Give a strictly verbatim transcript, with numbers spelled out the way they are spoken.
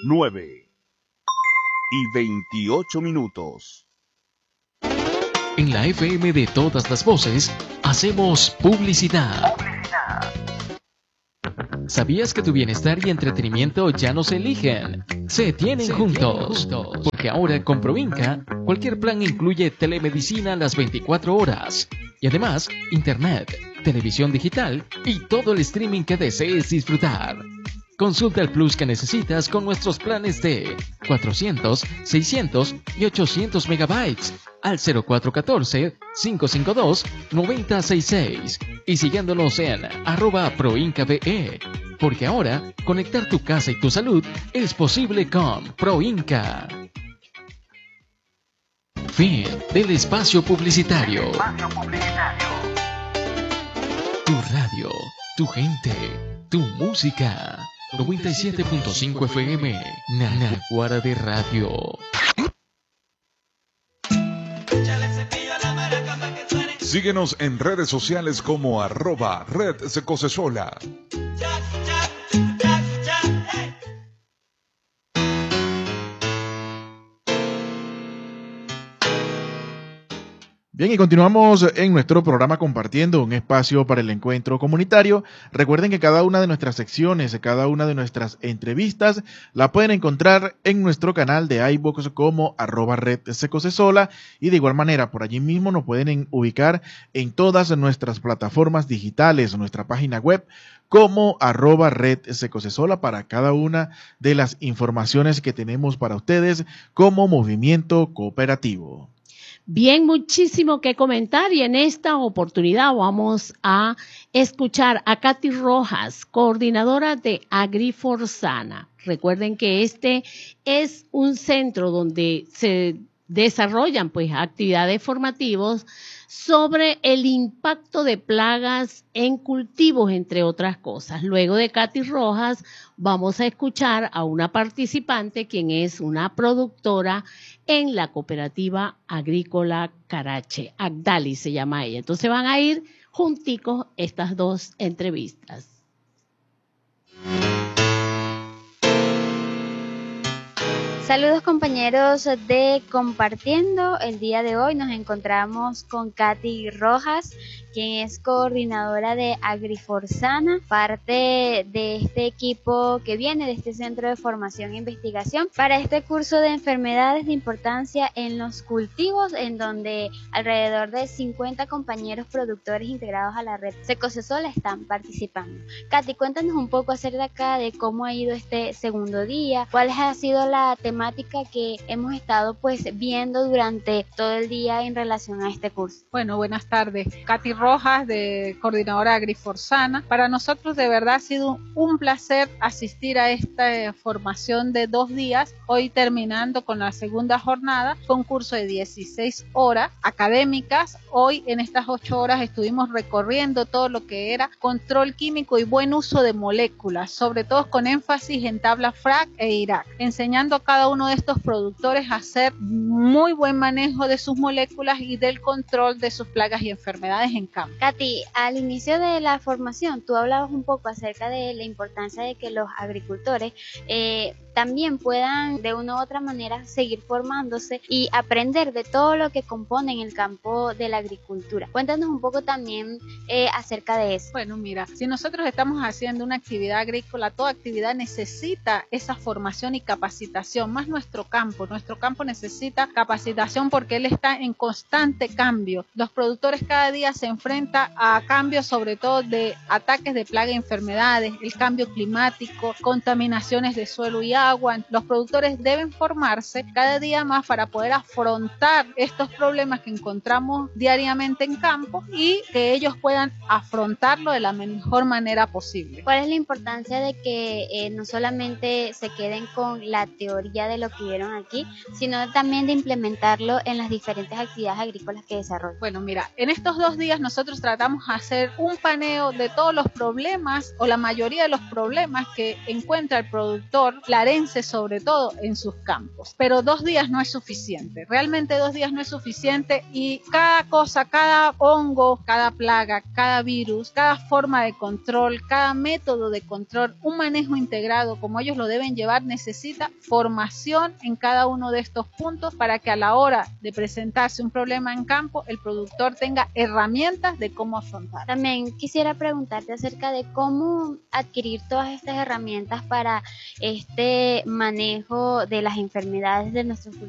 nueve y veintiocho minutos. En la F M de todas las voces, hacemos publicidad. ¿Sabías que tu bienestar y entretenimiento ya no se eligen? Se tienen, se juntos. tienen juntos. Porque ahora con Provinca, cualquier plan incluye telemedicina las veinticuatro horas. Y además, internet, televisión digital y todo el streaming que desees disfrutar. Consulta el plus que necesitas con nuestros planes de cuatrocientos, seiscientos y ochocientos megabytes al cero cuatro uno cuatro, cinco cinco dos, nueve cero seis seis y siguiéndonos en arroba proincabe, porque ahora conectar tu casa y tu salud es posible con Proinca. Fin del espacio publicitario. Espacio publicitario. Tu radio, tu gente, tu música. noventa y siete punto cinco F M, Naguara de Radio. Síguenos en redes sociales como arroba Red Secosesola. Bien, y continuamos en nuestro programa compartiendo un espacio para el encuentro comunitario. Recuerden que cada una de nuestras secciones, cada una de nuestras entrevistas, la pueden encontrar en nuestro canal de iVoox como arroba Red Secosesola, y de igual manera por allí mismo nos pueden ubicar en todas nuestras plataformas digitales, nuestra página web como arroba Red Secosesola, para cada una de las informaciones que tenemos para ustedes como movimiento cooperativo. Bien, muchísimo que comentar, y en esta oportunidad vamos a escuchar a Katy Rojas, coordinadora de Agriforzana. Recuerden que este es un centro donde se desarrollan pues actividades formativas sobre el impacto de plagas en cultivos, entre otras cosas. Luego de Katy Rojas vamos a escuchar a una participante, quien es una productora en la cooperativa agrícola Carache, Agdali se llama ella. Entonces van a ir junticos estas dos entrevistas. Saludos compañeros de Compartiendo. El día de hoy nos encontramos con Katy Rojas, quien es coordinadora de Agriforzana, parte de este equipo que viene de este Centro de Formación e Investigación para este curso de enfermedades de importancia en los cultivos, en donde alrededor de cincuenta compañeros productores integrados a la red Secosesola están participando. Katy, cuéntanos un poco acerca de cómo ha ido este segundo día, cuál ha sido la temática que hemos estado pues viendo durante todo el día en relación a este curso. Bueno, buenas tardes. Katy Rojas, de coordinadora Agriforzana. Para nosotros de verdad ha sido un placer asistir a esta formación de dos días, hoy terminando con la segunda jornada, con un curso de dieciséis horas académicas. Hoy en estas ocho horas estuvimos recorriendo todo lo que era control químico y buen uso de moléculas, sobre todo con énfasis en tabla F R A C e I R A C, enseñando a cada uno de estos productores a hacer muy buen manejo de sus moléculas y del control de sus plagas y enfermedades en campo. Katy, al inicio de la formación tú hablabas un poco acerca de la importancia de que los agricultores eh, también puedan de una u otra manera seguir formándose y aprender de todo lo que compone en el campo de la agricultura. Cuéntanos un poco también eh, acerca de eso. Bueno, mira, si nosotros estamos haciendo una actividad agrícola, toda actividad necesita esa formación y capacitación, más nuestro campo. Nuestro campo necesita capacitación porque él está en constante cambio. Los productores cada día se enfrentan a cambios, sobre todo de ataques de plagas y enfermedades, el cambio climático, contaminaciones de suelo y agua. Los productores deben formarse cada día más para poder afrontar estos problemas que encontramos diariamente en campo y que ellos puedan afrontarlo de la mejor manera posible. ¿Cuál es la importancia de que eh, no solamente se queden con la teoría de lo que vieron aquí, sino también de implementarlo en las diferentes actividades agrícolas que desarrollan? Bueno, mira, en estos dos días nosotros nosotros tratamos de hacer un paneo de todos los problemas o la mayoría de los problemas que encuentra el productor larense, sobre todo en sus campos. Pero dos días no es suficiente, realmente dos días no es suficiente, y cada cosa, cada hongo, cada plaga, cada virus, cada forma de control, cada método de control, un manejo integrado como ellos lo deben llevar, necesita formación en cada uno de estos puntos para que a la hora de presentarse un problema en campo, el productor tenga herramientas de cómo afrontar. También quisiera preguntarte acerca de cómo adquirir todas estas herramientas para este manejo de las enfermedades de nuestros